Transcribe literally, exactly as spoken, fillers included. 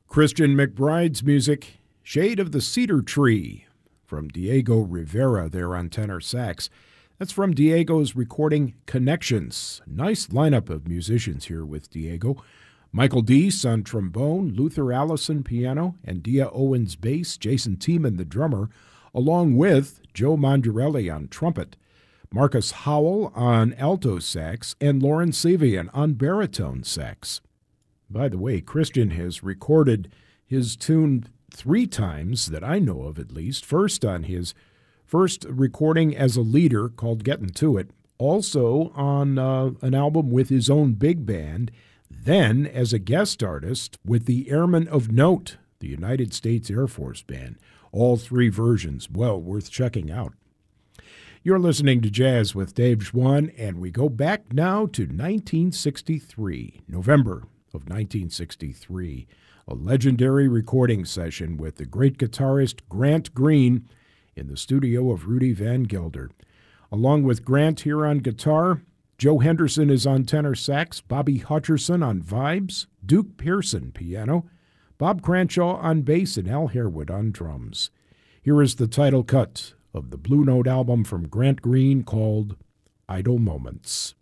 Christian McBride's music, Shade of the Cedar Tree, from Diego Rivera there on tenor sax. That's from Diego's recording Connections. Nice lineup of musicians here with Diego. Michael Deese on trombone, Luther Allison piano, and Dia Owens bass, Jason Tiemann the drummer, along with Joe Mondarelli on trumpet, Marcus Howell on alto sax, and Lauren Savian on baritone sax. By the way, Christian has recorded his tune three times that I know of, at least. First on his first recording as a leader called Getting To It, also on uh, an album with his own big band, then as a guest artist with the Airmen of Note, the United States Air Force Band. All three versions, well worth checking out. You're listening to Jazz with Dave Schwann, and we go back now to nineteen sixty-three, November of nineteen sixty-three, a legendary recording session with the great guitarist Grant Green in the studio of Rudy Van Gelder. Along with Grant here on guitar, Joe Henderson is on tenor sax, Bobby Hutcherson on vibes, Duke Pearson piano, Bob Cranshaw on bass, and Al Harewood on drums. Here is the title cut of the Blue Note album from Grant Green called Idle Moments.